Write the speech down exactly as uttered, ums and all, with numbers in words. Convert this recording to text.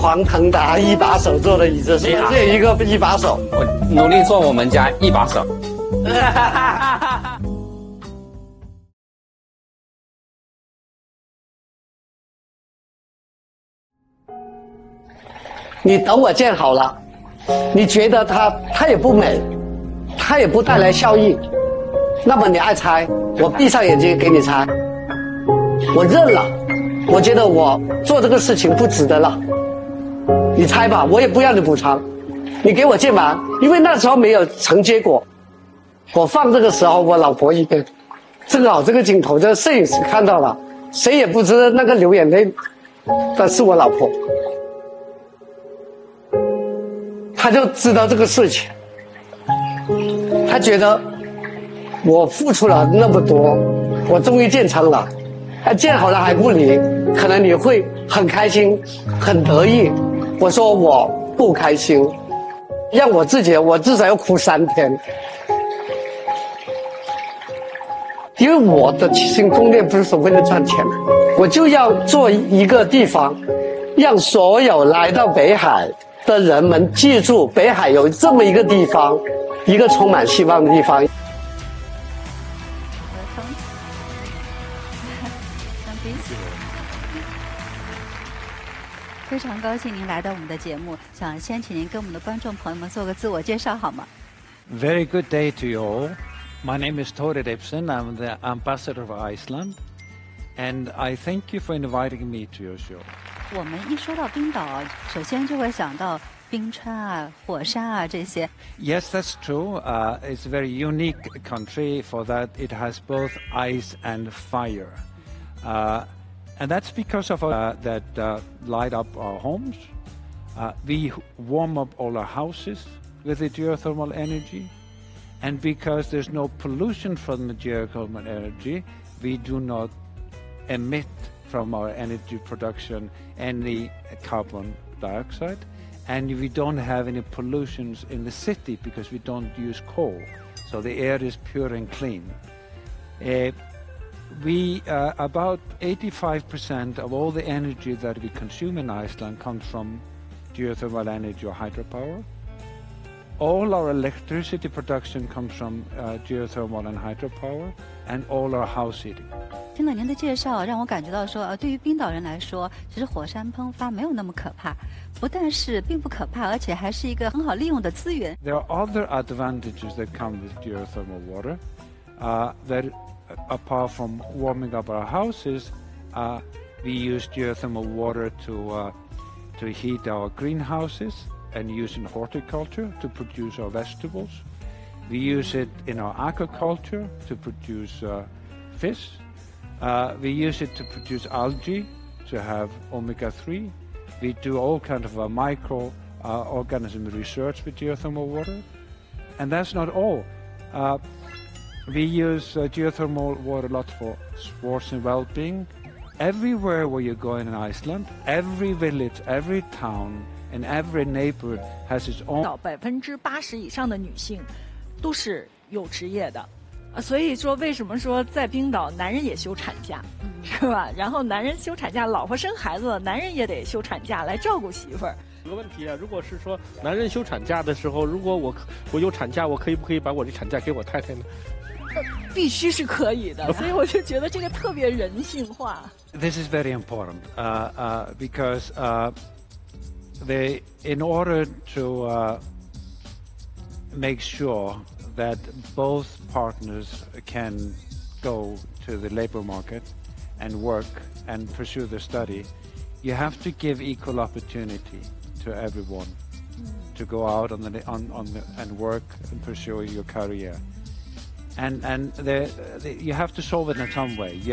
黄腾达一把手做的椅子，是吧？这一个一把手， 我努力做我们家一把手。 你等我建好了，你觉得它它也不美，它也不带来效益，那么你爱拆，我闭上眼睛给你拆，我认了。我觉得我做这个事情不值得了，你拆吧，我也不要你补偿，你给我建完，因为那时候没有成结果。我放这个时候，我老婆一边，正好这个镜头，这个摄影师看到了，谁也不知道那个流眼泪的是我老婆。他就知道这个事情，他觉得我付出了那么多，我终于建成了，啊，建好了还不离，可能你会很开心，很得意。我说我不开心，让我自己，我至少要哭三天，因为我的起心动念不是说为了赚钱，我就要做一个地方，让所有来到北海的人们记住，北海有这么一个地方，一个充满希望的地方。 非常高兴您来到我们的节目，想先请您跟我们的观众朋友们做个自我介绍好吗？ Very good day to you all. My name is Tore Debsen. I'm the ambassador of Iceland, and I thank you for inviting me to your show. 我们一说到冰岛，首先就会想到冰川啊、火山啊这些。 Yes, that's true. Uh, it's a very unique country for that it has both ice and fire. Uh, and that's because of uh, that uh, light up our homes. Uh, we warm up all our houses with the geothermal energy. And because there's no pollution from the geothermal energy, we do not emit from our energy production any carbon dioxide, and we don't have any pollutions in the city because we don't use coal, so the air is pure and clean. Uh, we uh, about eighty-five percent of all the energy that we consume in Iceland comes from geothermal energy or hydropower. All our electricity production comes from uh, geothermal and hydropower, and all our house heating. 听了您的介绍，让我感觉到说，呃，对于冰岛人来说，其实火山喷发没有那么可怕，不但是并不可怕，而且还是一个很好利用的资源。 There are other advantages that come with geothermal water. Uh, that apart from warming up our houses, uh, we use geothermal water to uh, to heat our greenhouses and use in horticulture to produce our vegetables. We use it in our aquaculture to produce uh, fish. Uh, we use it to produce algae, to have omega three. We do all kind of uh, micro uh, organism research with geothermal water. And that's not all. Uh, we use uh, geothermal water a lot for sports and well-being. Everywhere where you go in Iceland, every village, every town, and every neighborhood has its own. 到百分之八十以上的女性都是有职业的，啊，所以说为什么说在冰岛男人也休产假，嗯、是吧？然后男人休产假，老婆生孩子，男人也得休产假来照顾媳妇儿。 有个问题啊，如果是说男人休产假的时候，如果我我有产假，我可以不可以把我的产假给我太太呢？ 必须是可以的，所以我就觉得这个特别人性化。 This is very important uh, uh, because. Uh, They, in order to uh, make sure that both partners can go to the labor market and work and pursue their study, you have to give equal opportunity to everyone to go out on the, on, on the, and work and pursue your career. And, and the, the, you have to solve it in some way. You